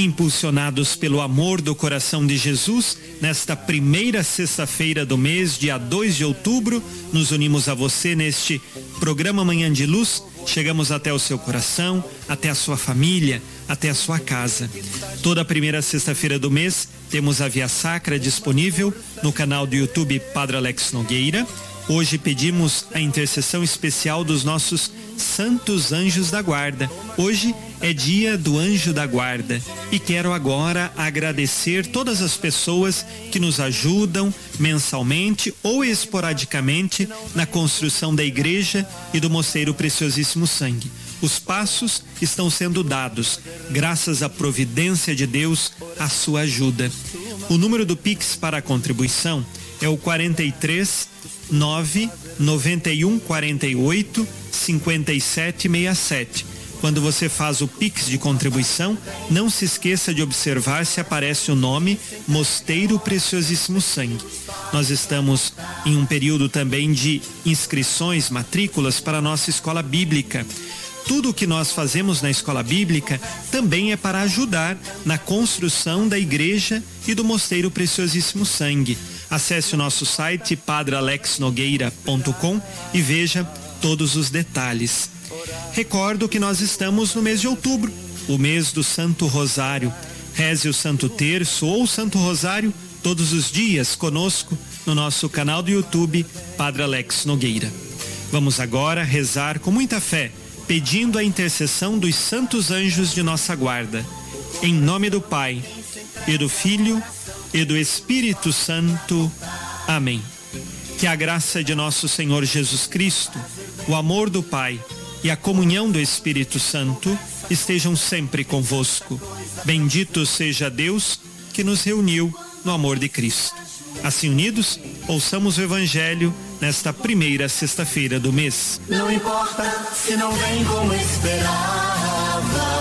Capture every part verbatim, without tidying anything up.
Impulsionados pelo amor do coração de Jesus, nesta primeira sexta-feira do mês, dia dois de outubro, nos unimos a você neste programa Manhã de Luz. Chegamos até o seu coração, até a sua família, até a sua casa. Toda primeira sexta-feira do mês temos a Via Sacra disponível no canal do YouTube Padre Alex Nogueira. Hoje pedimos a intercessão especial dos nossos santos anjos da guarda. Hoje é dia do anjo da guarda e quero agora agradecer todas as pessoas que nos ajudam mensalmente ou esporadicamente na construção da igreja e do Mosteiro Preciosíssimo Sangue. Os passos estão sendo dados, graças à providência de Deus, à sua ajuda. O número do Pix para a contribuição é o quarenta e três, nove, noventa e um, quarenta e oito, cinquenta e sete, sessenta e sete. Quando você faz o Pix de contribuição, não se esqueça de observar se aparece o nome Mosteiro Preciosíssimo Sangue. Nós estamos em um período também de inscrições, matrículas para a nossa escola bíblica. Tudo o que nós fazemos na escola bíblica também é para ajudar na construção da igreja e do Mosteiro Preciosíssimo Sangue. Acesse o nosso site padre alex nogueira ponto com e veja todos os detalhes. Recordo que nós estamos no mês de outubro, o mês do Santo Rosário. Reze o Santo Terço ou o Santo Rosário todos os dias conosco no nosso canal do YouTube Padre Alex Nogueira. Vamos agora rezar com muita fé, pedindo a intercessão dos santos anjos de nossa guarda. Em nome do Pai, e do Filho, e do Espírito Santo. Amém. Que a graça de nosso Senhor Jesus Cristo, o amor do Pai e a comunhão do Espírito Santo estejam sempre convosco. Bendito seja Deus que nos reuniu no amor de Cristo. Assim unidos, ouçamos o Evangelho nesta primeira sexta-feira do mês. Não importa se não vem como esperava,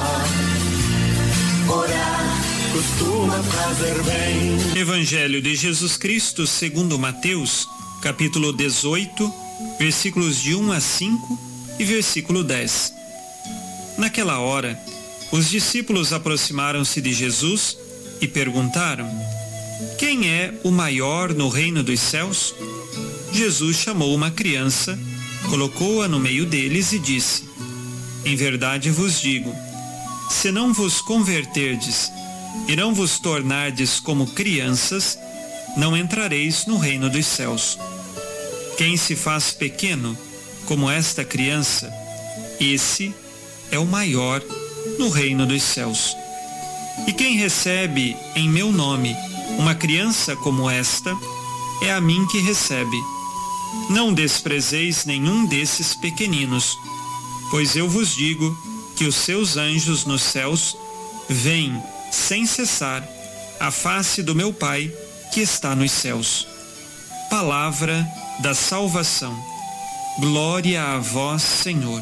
orar costuma fazer bem. Evangelho de Jesus Cristo segundo Mateus, capítulo dezoito, versículos de um a cinco e versículo dez. Naquela hora, os discípulos aproximaram-se de Jesus e perguntaram: quem é o maior no reino dos céus? Jesus chamou uma criança, colocou-a no meio deles e disse: em verdade vos digo, se não vos converterdes e não vos tornardes como crianças, não entrareis no reino dos céus. Quem se faz pequeno, como esta criança, esse é o maior no reino dos céus. E quem recebe em meu nome uma criança como esta, é a mim que recebe. Não desprezeis nenhum desses pequeninos, pois eu vos digo que os seus anjos nos céus veem, sem cessar, a face do meu Pai que está nos céus. Palavra da salvação. Glória a vós, Senhor.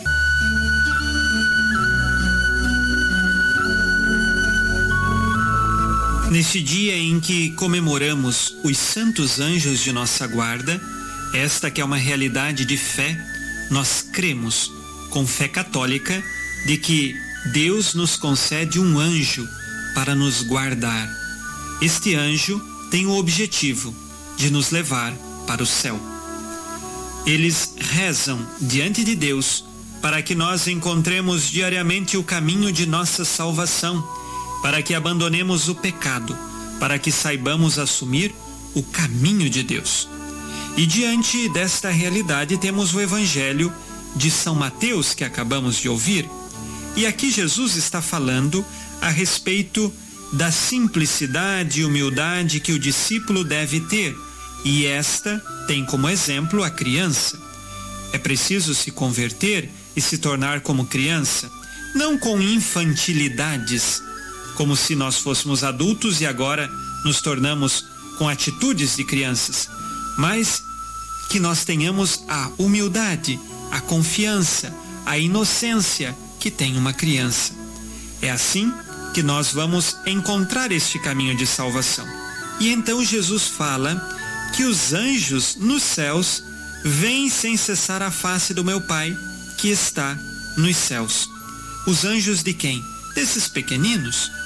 Neste dia em que comemoramos os santos anjos de nossa guarda, esta que é uma realidade de fé, nós cremos, com fé católica, de que Deus nos concede um anjo para nos guardar. Este anjo tem o objetivo de nos levar para o céu. Eles rezam diante de Deus para que nós encontremos diariamente o caminho de nossa salvação, para que abandonemos o pecado, para que saibamos assumir o caminho de Deus. E diante desta realidade temos o Evangelho de São Mateus que acabamos de ouvir. E aqui Jesus está falando a respeito da simplicidade e humildade que o discípulo deve ter. E esta tem como exemplo a criança. É preciso se converter e se tornar como criança, não com infantilidades, como se nós fôssemos adultos e agora nos tornamos com atitudes de crianças, mas que nós tenhamos a humildade, a confiança, a inocência que tem uma criança. É assim que nós vamos encontrar este caminho de salvação. E então Jesus fala que os anjos nos céus veem sem cessar a face do meu Pai que está nos céus. Os anjos de quem? Desses pequeninos.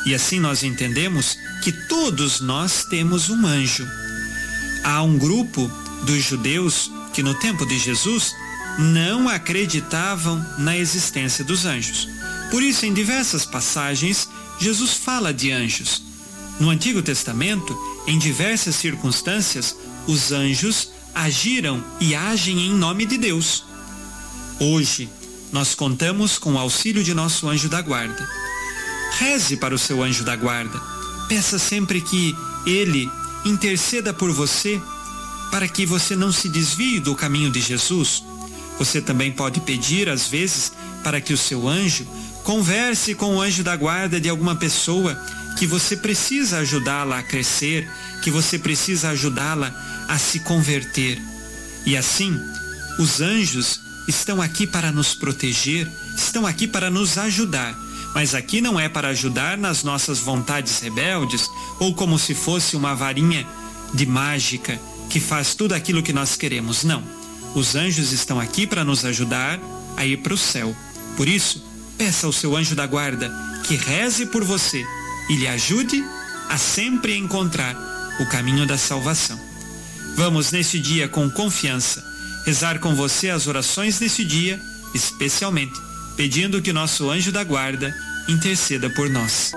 E assim nós entendemos que todos nós temos um anjo. Há um grupo dos judeus que no tempo de Jesus não acreditavam na existência dos anjos. Por isso, em diversas passagens, Jesus fala de anjos. No Antigo Testamento, em diversas circunstâncias, os anjos agiram e agem em nome de Deus. Hoje, nós contamos com o auxílio de nosso anjo da guarda. Reze para o seu anjo da guarda. Peça sempre que ele interceda por você, para que você não se desvie do caminho de Jesus. Você também pode pedir, às vezes, para que o seu anjo converse com o anjo da guarda de alguma pessoa que você precisa ajudá-la a crescer, que você precisa ajudá-la a se converter. E assim, os anjos estão aqui para nos proteger, estão aqui para nos ajudar. Mas aqui não é para ajudar nas nossas vontades rebeldes ou como se fosse uma varinha de mágica que faz tudo aquilo que nós queremos. Não. Os anjos estão aqui para nos ajudar a ir para o céu. Por isso, peça ao seu anjo da guarda que reze por você e lhe ajude a sempre encontrar o caminho da salvação. Vamos nesse dia com confiança rezar com você as orações desse dia, especialmente pedindo que nosso anjo da guarda interceda por nós.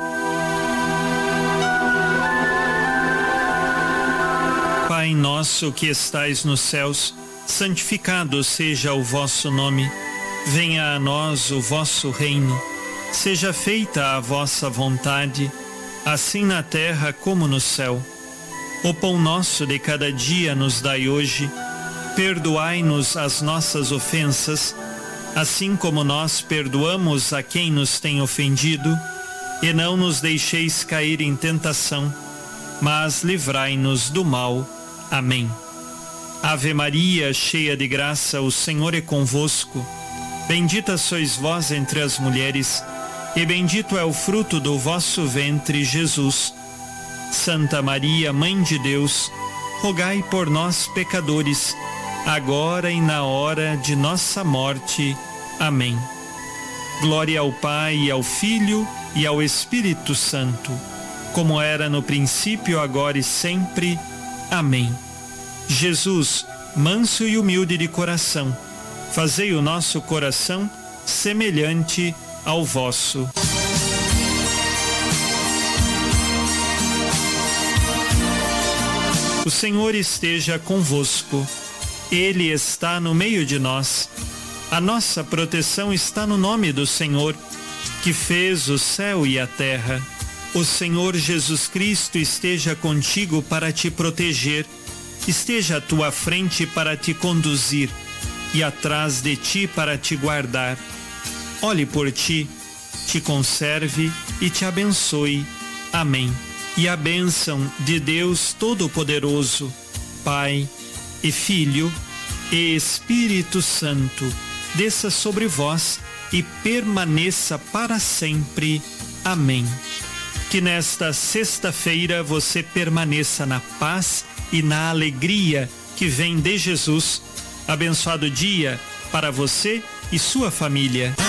Pai nosso que estais nos céus, santificado seja o vosso nome. Venha a nós o vosso reino. Seja feita a vossa vontade, assim na terra como no céu. O pão nosso de cada dia nos dai hoje. Perdoai-nos as nossas ofensas, assim como nós perdoamos a quem nos tem ofendido, e não nos deixeis cair em tentação, mas livrai-nos do mal. Amém. Ave Maria, cheia de graça, o Senhor é convosco. Bendita sois vós entre as mulheres, e bendito é o fruto do vosso ventre, Jesus. Santa Maria, Mãe de Deus, rogai por nós, pecadores, agora e na hora de nossa morte. Amém. Glória ao Pai, e ao Filho, e ao Espírito Santo, como era no princípio, agora e sempre. Amém. Jesus, manso e humilde de coração, fazei o nosso coração semelhante ao vosso. O Senhor esteja convosco. Ele está no meio de nós. A nossa proteção está no nome do Senhor, que fez o céu e a terra. O Senhor Jesus Cristo esteja contigo para te proteger, esteja à tua frente para te conduzir e atrás de ti para te guardar. Olhe por ti, te conserve e te abençoe. Amém. E a bênção de Deus Todo-Poderoso, Pai e Filho e Espírito Santo, desça sobre vós e permaneça para sempre. Amém. Que nesta sexta-feira você permaneça na paz e na alegria que vem de Jesus. Abençoado dia para você e sua família.